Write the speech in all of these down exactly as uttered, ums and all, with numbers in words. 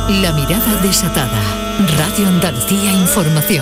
La mirada desatada. Radio Andalucía Información.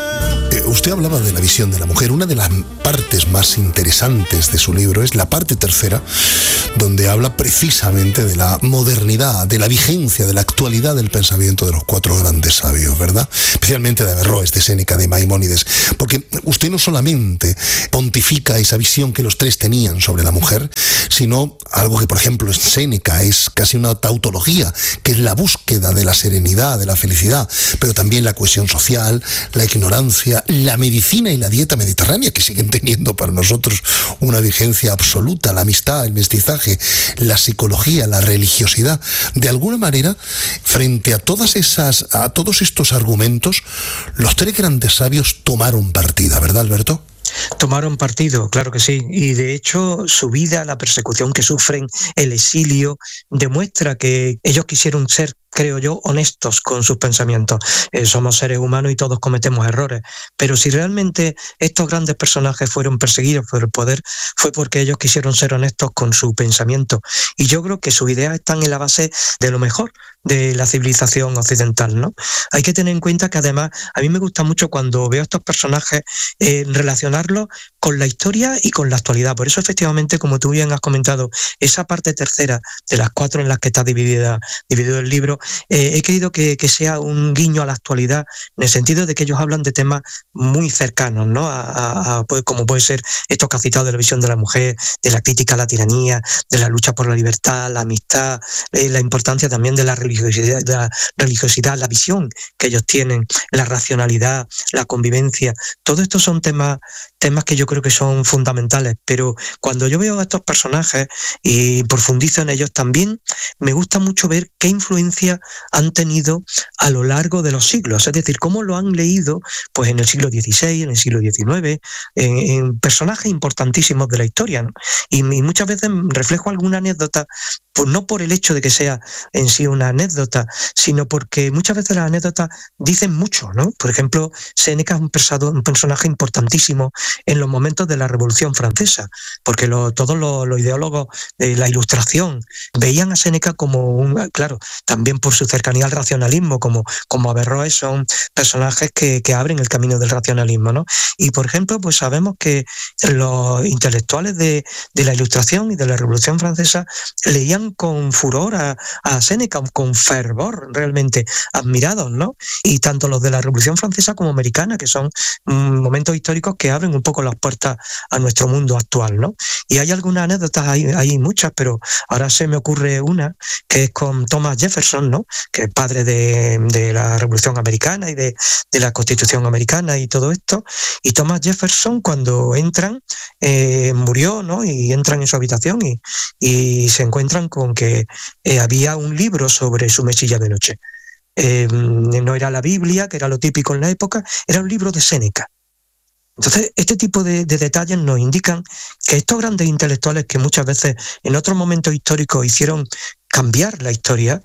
Eh, usted hablaba de la visión de la mujer. Una de las partes más interesantes de su libro es la parte tercera, donde habla precisamente de la modernidad, de la vigencia, de la actualidad del pensamiento de los cuatro grandes sabios, ¿verdad? Especialmente de Averroes, de Séneca, de Maimónides. Porque usted no solamente pontifica esa visión que los tres tenían sobre la mujer, sino algo que, por ejemplo, en Séneca es casi una tautología, que es la búsqueda de la serenidad, de la felicidad, pero también la cohesión social, la ignorancia, la medicina y la dieta mediterránea, que siguen teniendo para nosotros una vigencia absoluta, la amistad, el mestizaje, la psicología, la religiosidad. De alguna manera, frente a todas esas, a todos estos argumentos, los tres grandes sabios tomaron partida, ¿verdad, Alberto? Tomaron partido, claro que sí, y de hecho su vida, la persecución que sufren, el exilio, demuestra que ellos quisieron ser, creo yo, honestos con sus pensamientos. Eh, somos seres humanos y todos cometemos errores, pero si realmente estos grandes personajes fueron perseguidos por el poder, fue porque ellos quisieron ser honestos con su pensamiento, y yo creo que sus ideas están en la base de lo mejor de la civilización occidental, ¿no? Hay que tener en cuenta que además a mí me gusta mucho cuando veo a estos personajes eh, relacionarlos con la historia y con la actualidad. Por eso efectivamente, como tú bien has comentado, esa parte tercera de las cuatro en las que está dividida, dividido el libro, eh, he querido que, que sea un guiño a la actualidad, en el sentido de que ellos hablan de temas muy cercanos, ¿no? A, a, a, pues, como puede ser esto que ha citado de la visión de la mujer, de la crítica a la tiranía, de la lucha por la libertad, la amistad, eh, la importancia también de la religiosidad, la religiosidad, la visión que ellos tienen, la racionalidad, la convivencia. Todo esto son temas, temas que yo creo que son fundamentales, pero cuando yo veo a estos personajes y profundizo en ellos también, me gusta mucho ver qué influencia han tenido a lo largo de los siglos, es decir, cómo lo han leído pues en el siglo dieciséis, en el siglo diecinueve, en, en personajes importantísimos de la historia, ¿no? Y, y muchas veces reflejo alguna anécdota, pues no por el hecho de que sea en sí una anécdota, sino porque muchas veces las anécdotas dicen mucho, ¿no? Por ejemplo, Séneca es un, persado, un personaje importantísimo en los momentos de la Revolución Francesa, porque lo, todos los, los ideólogos de la Ilustración veían a Séneca como un, claro, también por su cercanía al racionalismo, como, como Averroes, son personajes que, que abren el camino del racionalismo, ¿no? Y por ejemplo, pues sabemos que los intelectuales de, de la Ilustración y de la Revolución Francesa leían con furor a, a Séneca, con fervor, realmente admirados, ¿no? Y tanto los de la Revolución Francesa como americana, que son mm, momentos históricos que abren un poco las puertas a nuestro mundo actual, ¿no? Y hay algunas anécdotas, hay, hay muchas, pero ahora se me ocurre una, que es con Thomas Jefferson, ¿no? Que es padre de, de la Revolución Americana y de, de la Constitución Americana y todo esto. Y Thomas Jefferson, cuando entran, eh, murió, ¿no? Y entran en su habitación y, y se encuentran con que eh, había un libro sobre su mesilla de noche. Eh, no era la Biblia, que era lo típico en la época, era un libro de Séneca. Entonces, este tipo de, de detalles nos indican que estos grandes intelectuales que muchas veces en otros momentos históricos hicieron cambiar la historia,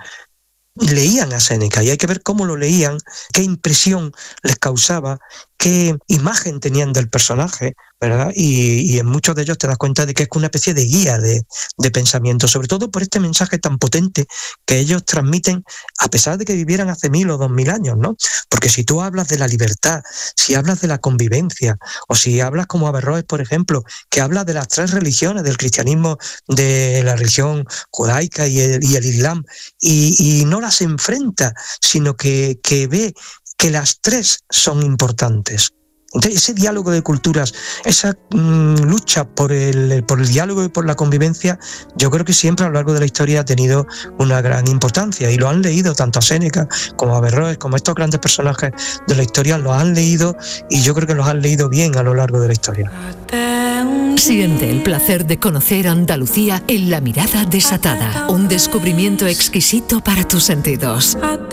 leían a Séneca, y hay que ver cómo lo leían, qué impresión les causaba, qué imagen tenían del personaje, ¿verdad? Y, y en muchos de ellos te das cuenta de que es una especie de guía de, de pensamiento, sobre todo por este mensaje tan potente que ellos transmiten, a pesar de que vivieran hace mil o dos mil años, ¿no? Porque si tú hablas de la libertad, si hablas de la convivencia, o si hablas como Averroes, por ejemplo, que habla de las tres religiones, del cristianismo, de la religión judaica y el, y el islam, y, y no las enfrenta, sino que, que ve que las tres son importantes. Entonces, ese diálogo de culturas, esa mmm, lucha por el, por el diálogo y por la convivencia, yo creo que siempre a lo largo de la historia ha tenido una gran importancia, y lo han leído tanto a Séneca como a Averroes, como estos grandes personajes de la historia, lo han leído, y yo creo que los han leído bien a lo largo de la historia. Siente el placer de conocer Andalucía en La Mirada Desatada, un descubrimiento exquisito para tus sentidos.